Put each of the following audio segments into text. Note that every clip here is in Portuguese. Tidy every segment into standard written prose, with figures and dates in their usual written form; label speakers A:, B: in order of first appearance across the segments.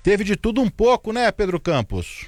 A: Teve de tudo um pouco, né, Pedro Campos?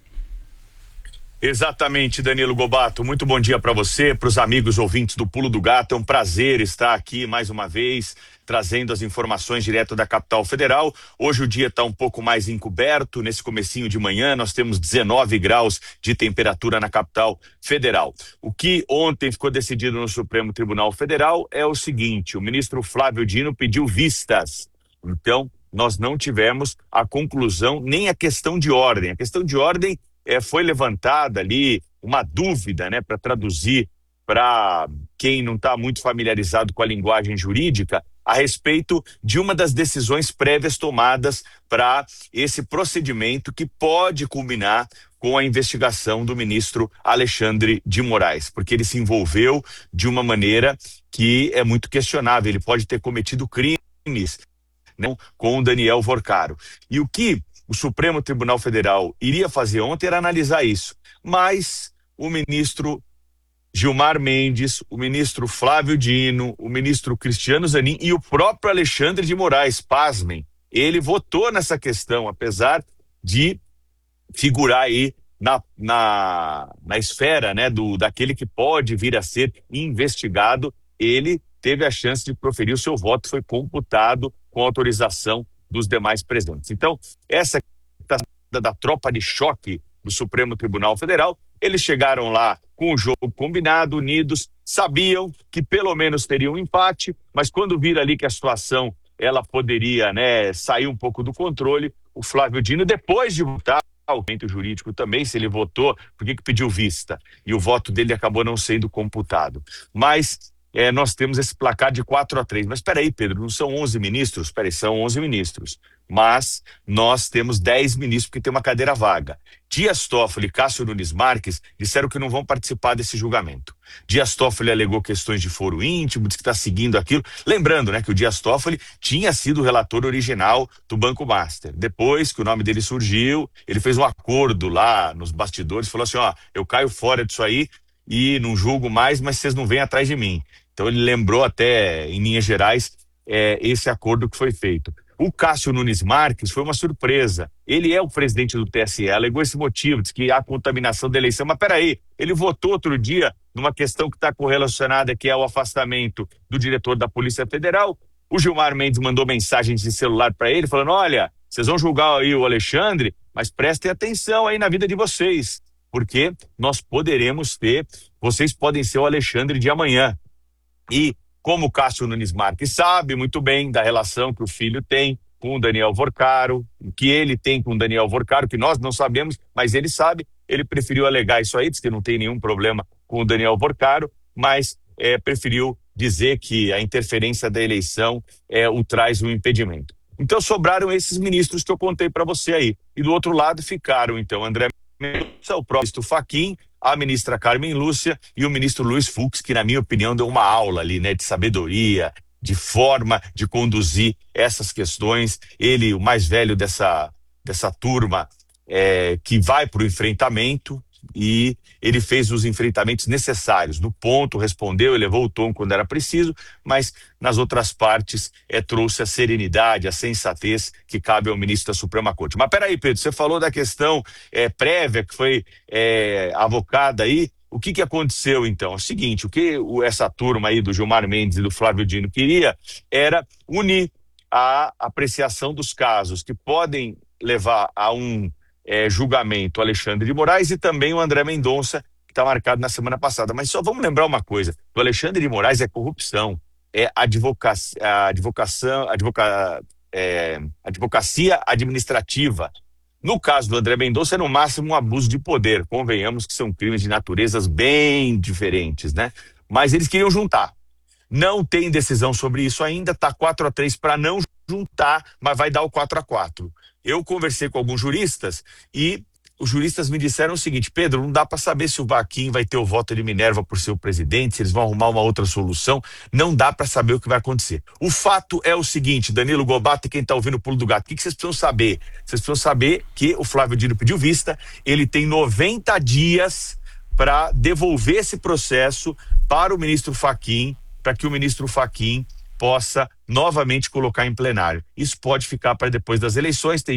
B: Exatamente, Danilo Gobato. Muito bom dia para você, para os amigos ouvintes do Pulo do Gato. É um prazer estar aqui mais uma vez, trazendo as informações direto da capital federal. Hoje o dia está um pouco mais encoberto. Nesse comecinho de manhã, nós temos 19 graus de temperatura na capital federal. O que ontem ficou decidido no Supremo Tribunal Federal é o seguinte: o ministro Flávio Dino pediu vistas. Então, nós não tivemos a conclusão nem a questão de ordem. A questão de ordem foi levantada ali uma dúvida, né, para traduzir para quem não está muito familiarizado com a linguagem jurídica, a respeito de uma das decisões prévias tomadas para esse procedimento que pode culminar com a investigação do ministro Alexandre de Moraes, porque ele se envolveu de uma maneira que é muito questionável. Ele pode ter cometido crimes, né, com o Daniel Vorcaro. E o que o Supremo Tribunal Federal iria fazer ontem era analisar isso, mas o ministro Gilmar Mendes, o ministro Flávio Dino, o ministro Cristiano Zanin e o próprio Alexandre de Moraes, pasmem, ele votou nessa questão, apesar de figurar aí na esfera, né, daquele que pode vir a ser investigado. Ele teve a chance de proferir o seu voto, foi computado com autorização dos demais presentes. Então, essa da tropa de choque do Supremo Tribunal Federal, eles chegaram lá com o jogo combinado, unidos, sabiam que pelo menos teria um empate, mas quando viram ali que a situação ela poderia, né, sair um pouco do controle, o Flávio Dino, depois de votar, o momento jurídico também, se ele votou, por que pediu vista? E o voto dele acabou não sendo computado. Mas nós temos esse placar de 4-3. Mas espera aí, Pedro, não são 11 ministros? Espera aí, são 11 ministros. Mas nós temos 10 ministros porque tem uma cadeira vaga. Dias Toffoli e Cássio Nunes Marques disseram que não vão participar desse julgamento. Dias Toffoli alegou questões de foro íntimo, disse que está seguindo aquilo. Lembrando, né, que o Dias Toffoli tinha sido o relator original do Banco Master. Depois que o nome dele surgiu, ele fez um acordo lá nos bastidores, falou assim, ó, eu caio fora disso aí e não julgo mais, mas vocês não vêm atrás de mim. Então ele lembrou até, em linhas gerais, esse acordo que foi feito. O Cássio Nunes Marques foi uma surpresa. Ele é o presidente do TSE, alegou esse motivo, diz que há contaminação da eleição. Mas peraí, ele votou outro dia numa questão que está correlacionada, que é o afastamento do diretor da Polícia Federal. O Gilmar Mendes mandou mensagens de celular para ele, falando, olha, vocês vão julgar aí o Alexandre, mas prestem atenção aí na vida de vocês, porque nós poderemos vocês podem ser o Alexandre de amanhã. E como o Cássio Nunes Marques sabe muito bem da relação que o filho tem com o Daniel Vorcaro, que ele tem com o Daniel Vorcaro, que nós não sabemos, mas ele sabe, ele preferiu alegar isso aí, diz que não tem nenhum problema com o Daniel Vorcaro, mas preferiu dizer que a interferência da eleição o traz um impedimento. Então sobraram esses ministros que eu contei para você aí. E do outro lado ficaram, então, André Mendonça, o próprio ministro Fachin, a ministra Carmen Lúcia e o ministro Luiz Fux, que na minha opinião deu uma aula ali, né, de sabedoria, de forma de conduzir essas questões. Ele, o mais velho dessa turma, que vai para o enfrentamento, e ele fez os enfrentamentos necessários. No ponto, respondeu, elevou o tom quando era preciso, mas nas outras partes trouxe a serenidade, a sensatez que cabe ao ministro da Suprema Corte. Mas peraí, Pedro, você falou da questão prévia que foi avocada aí. O que aconteceu então? É o seguinte, o que essa turma aí do Gilmar Mendes e do Flávio Dino queria era unir a apreciação dos casos que podem levar a um julgamento Alexandre de Moraes e também o André Mendonça, que está marcado na semana passada. Mas só vamos lembrar uma coisa: do Alexandre de Moraes é corrupção, é advocacia administrativa. No caso do André Mendonça é no máximo um abuso de poder. Convenhamos que são crimes de naturezas bem diferentes, né? Mas eles queriam juntar. Não tem decisão sobre isso ainda, tá 4-3 para não juntar, mas vai dar o 4-4. Eu conversei com alguns juristas e os juristas me disseram o seguinte: Pedro, não dá para saber se o Fachin vai ter o voto de Minerva por ser o presidente, se eles vão arrumar uma outra solução, não dá para saber o que vai acontecer. O fato é o seguinte, Danilo Gobato e quem está ouvindo o Pulo do Gato, o que vocês precisam saber? Vocês precisam saber que o Flávio Dino pediu vista, ele tem 90 dias para devolver esse processo para o ministro Fachin, para que o ministro Fachin possa novamente colocar em plenário. Isso pode ficar para depois das eleições. Tem